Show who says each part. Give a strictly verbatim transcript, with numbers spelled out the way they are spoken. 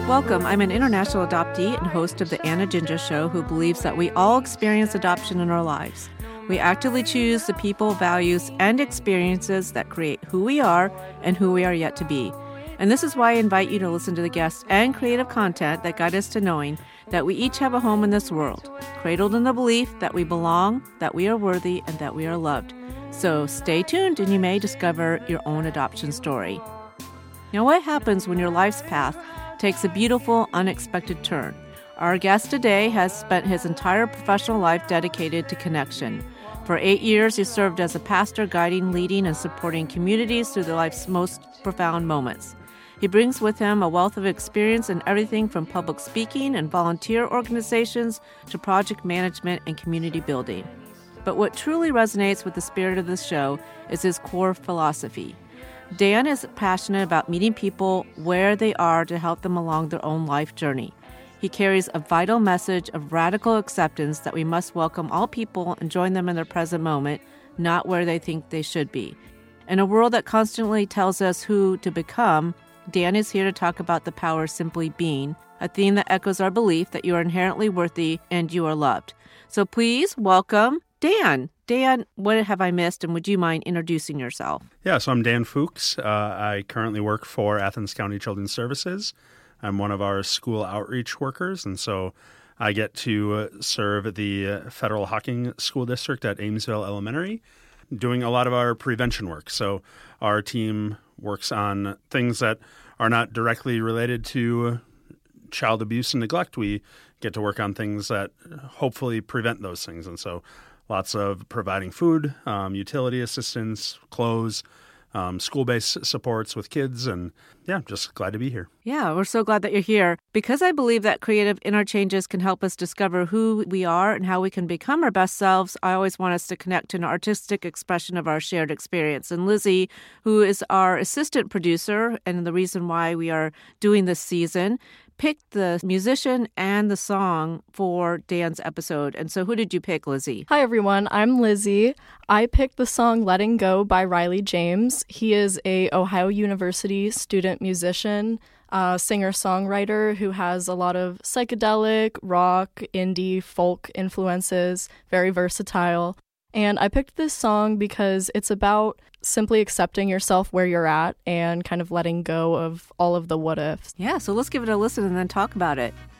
Speaker 1: Welcome. I'm an international adoptee and host of the Anna Ginger Show who believes that we all experience adoption in our lives. We actively choose the people, values, and experiences that create who we are and who we are yet to be. And this is why I invite you to listen to the guests and creative content that guide us to knowing that we each have a home in this world, cradled in the belief that we belong, that we are worthy, and that we are loved. So stay tuned and you may discover your own adoption story. Now, what happens when your life's path takes a beautiful, unexpected turn? Our guest today has spent his entire professional life dedicated to connection. For eight years, he served as a pastor, guiding, leading, and supporting communities through their life's most profound moments. He brings with him a wealth of experience in everything from public speaking and volunteer organizations to project management and community building. But what truly resonates with the spirit of this show is his core philosophy. Dan is passionate about meeting people where they are to help them along their own life journey. He carries a vital message of radical acceptance that we must welcome all people and join them in their present moment, not where they think they should be. In a world that constantly tells us who to become, Dan is here to talk about the power of simply being, a theme that echoes our belief that you are inherently worthy and you are loved. So please welcome Dan. Dan, what have I missed, and would you mind introducing yourself?
Speaker 2: Yeah, so I'm Dan Fuchs. Uh, I currently work for Athens County Children's Services. I'm one of our school outreach workers, and so I get to uh, serve the uh, Federal Hocking School District at Amesville Elementary, doing a lot of our prevention work. So our team works on things that are not directly related to child abuse and neglect. We get to work on things that hopefully prevent those things. And so lots of providing food, um, utility assistance, clothes, Um, school-based supports with kids, and yeah, just glad to be here.
Speaker 1: Yeah, we're so glad that you're here. Because I believe that creative interchanges can help us discover who we are and how we can become our best selves, I always want us to connect to an artistic expression of our shared experience. And Lizzie, who is our assistant producer and the reason why we are doing this season, picked the musician and the song for Dan's episode. And so who did you pick, Lizzie?
Speaker 3: Hi, everyone. I'm Lizzie. I picked the song Letting Go by Riley James. He is a Ohio University student musician, uh, singer-songwriter who has a lot of psychedelic, rock, indie, folk influences, very versatile. And I picked this song because it's about simply accepting yourself where you're at and kind of letting go of all of the what ifs.
Speaker 1: Yeah, so let's give it a listen and then talk about it.